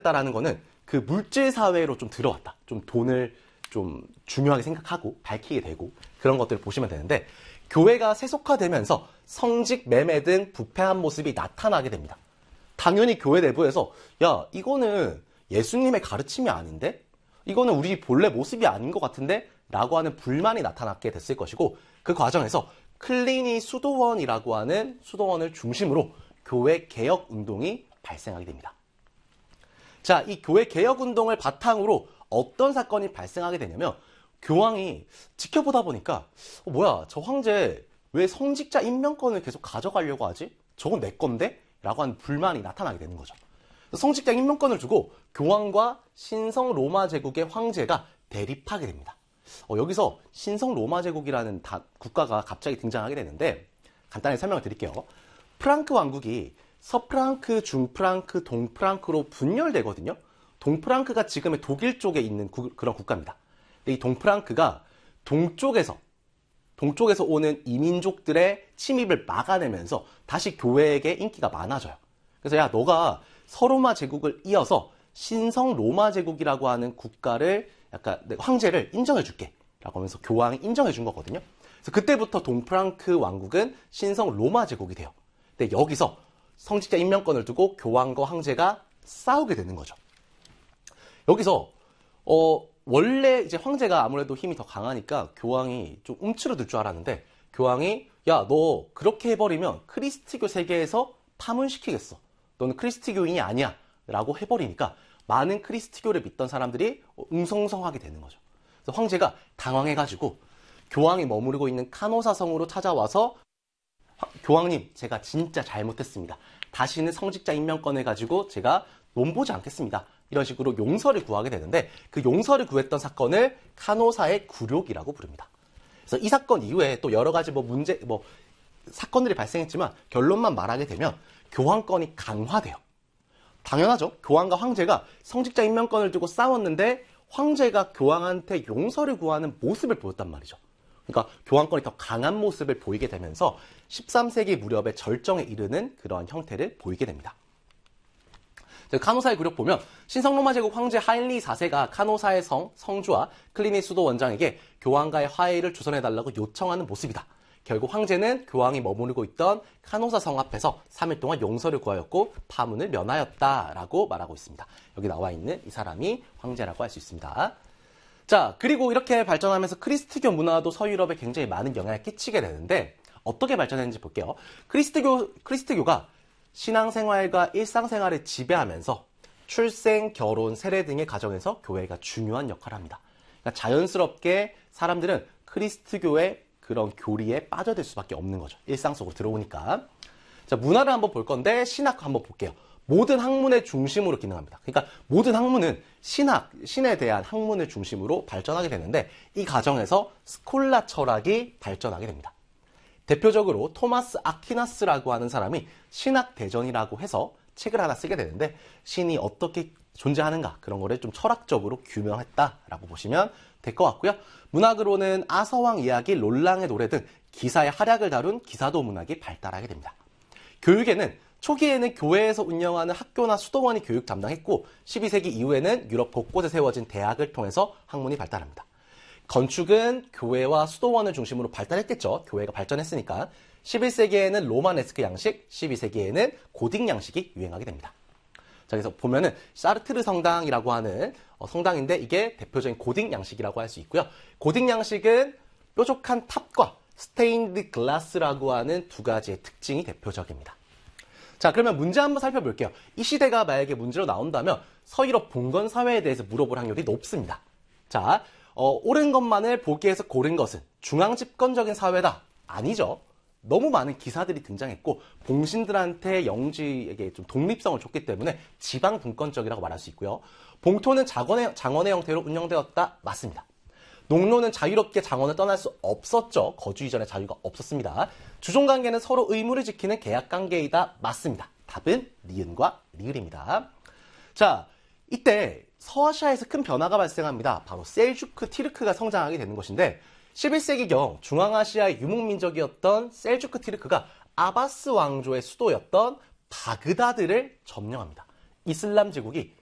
다라는 거는 그 물질 사회로 좀 들어왔다. 좀 돈을 좀 중요하게 생각하고 밝히게 되고 그런 것들을 보시면 되는데 교회가 세속화되면서 성직, 매매 등 부패한 모습이 나타나게 됩니다. 당연히 교회 내부에서 야 이거는 예수님의 가르침이 아닌데? 이거는 우리 본래 모습이 아닌 것 같은데? 라고 하는 불만이 나타나게 됐을 것이고 그 과정에서 클리니 수도원이라고 하는 수도원을 중심으로 교회 개혁 운동이 발생하게 됩니다. 자, 이 교회 개혁 운동을 바탕으로 어떤 사건이 발생하게 되냐면 교황이 지켜보다 보니까 뭐야 저 황제 왜 성직자 임명권을 계속 가져가려고 하지? 저건 내 건데? 라고 하는 불만이 나타나게 되는 거죠. 성직자 임명권을 두고 교황과 신성 로마 제국의 황제가 대립하게 됩니다. 여기서 신성 로마 제국이라는 국가가 갑자기 등장하게 되는데 간단히 설명을 드릴게요. 프랑크 왕국이 서프랑크, 중프랑크, 동프랑크로 분열되거든요. 동프랑크가 지금의 독일 쪽에 있는 그런 국가입니다. 근데 이 동프랑크가 동쪽에서 오는 이민족들의 침입을 막아내면서 다시 교회에게 인기가 많아져요. 그래서 야 너가 서로마 제국을 이어서 신성 로마 제국이라고 하는 국가를 약간 황제를 인정해 줄게 라고 하면서 교황이 인정해 준 거거든요. 그래서 그때부터 동프랑크 왕국은 신성 로마 제국이 돼요. 근데 여기서 성직자 임명권을 두고 교황과 황제가 싸우게 되는 거죠. 여기서 원래 이제 황제가 아무래도 힘이 더 강하니까 교황이 좀 움츠러들 줄 알았는데 교황이 야 너 그렇게 해버리면 크리스트교 세계에서 파문시키겠어. 너는 크리스트교인이 아니야 라고 해버리니까 많은 크리스트교를 믿던 사람들이 웅성성하게 되는 거죠. 그래서 황제가 당황해가지고 교황이 머무르고 있는 카노사 성으로 찾아와서 교황님 제가 진짜 잘못했습니다. 다시는 성직자 임명권을 가지고 제가 논보지 않겠습니다. 이런 식으로 용서를 구하게 되는데 그 용서를 구했던 사건을 카노사의 굴욕이라고 부릅니다. 그래서 이 사건 이후에 또 여러 가지 사건들이 발생했지만 결론만 말하게 되면 교황권이 강화돼요. 당연하죠. 교황과 황제가 성직자 임명권을 두고 싸웠는데 황제가 교황한테 용서를 구하는 모습을 보였단 말이죠. 그러니까 교황권이 더 강한 모습을 보이게 되면서 13세기 무렵에 절정에 이르는 그러한 형태를 보이게 됩니다. 카노사의 굴욕 보면 신성로마 제국 황제 하인리 4세가 카노사의 성주와 클리니 수도 원장에게 교황과의 화해를 주선해달라고 요청하는 모습이다. 결국 황제는 교황이 머무르고 있던 카노사 성 앞에서 3일 동안 용서를 구하였고 파문을 면하였다라고 말하고 있습니다. 여기 나와 있는 이 사람이 황제라고 할 수 있습니다. 자, 그리고 이렇게 발전하면서 크리스트교 문화도 서유럽에 굉장히 많은 영향을 끼치게 되는데 어떻게 발전했는지 볼게요. 크리스트교가 신앙생활과 일상생활을 지배하면서 출생, 결혼, 세례 등의 가정에서 교회가 중요한 역할을 합니다. 그러니까 자연스럽게 사람들은 크리스트교의 그런 교리에 빠져들 수밖에 없는 거죠. 일상 속으로 들어오니까. 자, 문화를 한번 볼 건데 신학 한번 볼게요. 모든 학문의 중심으로 기능합니다. 그러니까 모든 학문은 신에 대한 학문을 중심으로 발전하게 되는데 이 과정에서 스콜라 철학이 발전하게 됩니다. 대표적으로 토마스 아퀴나스라고 하는 사람이 신학 대전이라고 해서 책을 하나 쓰게 되는데 신이 어떻게 존재하는가 그런 거를 좀 철학적으로 규명했다라고 보시면 될 것 같고요. 문학으로는 아서왕 이야기, 롤랑의 노래 등 기사의 활약을 다룬 기사도 문학이 발달하게 됩니다. 교육에는 초기에는 교회에서 운영하는 학교나 수도원이 교육 담당했고 12세기 이후에는 유럽 곳곳에 세워진 대학을 통해서 학문이 발달합니다. 건축은 교회와 수도원을 중심으로 발달했겠죠. 교회가 발전했으니까. 11세기에는 로마네스크 양식, 12세기에는 고딕 양식이 유행하게 됩니다. 자, 그래서 보면은 사르트르 성당이라고 하는 성당인데 이게 대표적인 고딕 양식이라고 할 수 있고요. 고딕 양식은 뾰족한 탑과 스테인드 글라스라고 하는 두 가지의 특징이 대표적입니다. 자, 그러면 문제 한번 살펴볼게요. 이 시대가 만약에 문제로 나온다면 서유럽 봉건 사회에 대해서 물어볼 확률이 높습니다. 자, 옳은 것만을 보기에서 고른 것은 중앙 집권적인 사회다. 아니죠. 너무 많은 기사들이 등장했고 봉신들한테 영지에게 좀 독립성을 줬기 때문에 지방 분권적이라고 말할 수 있고요. 봉토는 장원의 형태로 운영되었다. 맞습니다. 농노는 자유롭게 장원을 떠날 수 없었죠. 거주 이전에 자유가 없었습니다. 주종관계는 서로 의무를 지키는 계약관계이다. 맞습니다. 답은 니은과 리을입니다. 자, 이때 서아시아에서 큰 변화가 발생합니다. 바로 셀주크 티르크가 성장하게 되는 것인데 11세기경 중앙아시아의 유목민족이었던 셀주크 티르크가 아바스 왕조의 수도였던 바그다드를 점령합니다. 이슬람 제국이